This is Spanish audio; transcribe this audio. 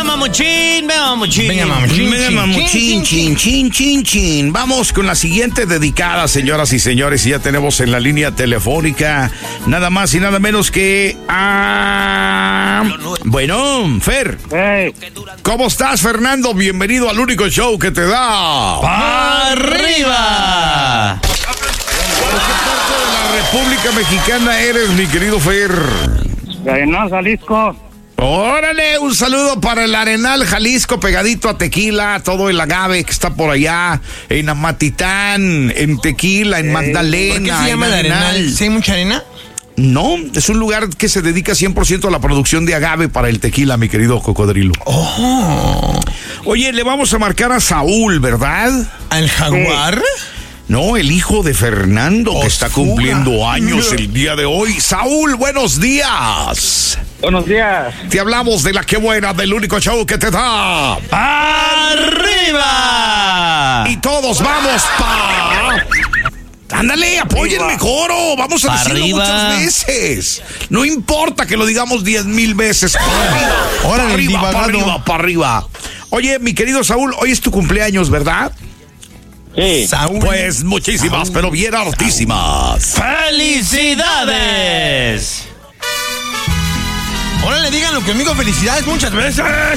mamuchín, venga, mamuchín. Venga, mamuchín. Venga, mamuchín, chin. Vamos con la siguiente dedicada, señoras y señores. Y ya tenemos en la línea telefónica nada más y nada menos que bueno, Fer. Hey. ¿Cómo estás, Fernando? Bienvenido al único show que te da ¡Pa' arriba! ¿De qué parte de la República Mexicana eres, mi querido Fer? Arenal, Jalisco. Órale, un saludo para el Arenal, Jalisco, pegadito a Tequila, todo el agave que está por allá, en Amatitán, en Tequila, en Magdalena. ¿Por qué se llama en el Arenal? ¿Sí hay mucha arena? No, es un lugar que se dedica 100% a la producción de agave para el tequila, mi querido cocodrilo. Oh. Oye, le vamos a marcar a Saúl, ¿verdad? ¿Al jaguar? No, el hijo de Fernando, que está cumpliendo años el día de hoy. Saúl, buenos días. Buenos días. Te hablamos de la que buena, del único show que te da ¡Arriba! y todos vamos pa... Ándale, apóyenme, coro. Vamos a decirlo Arriba. muchas veces. No importa que lo digamos 10,000 veces. Órale, divagado. Para arriba. Oye, mi querido Saúl, hoy es tu cumpleaños, ¿verdad? Sí. Saúl. Pues muchísimas, pero bien hartísimas. ¡Felicidades! Órale, díganlo conmigo, felicidades muchas veces.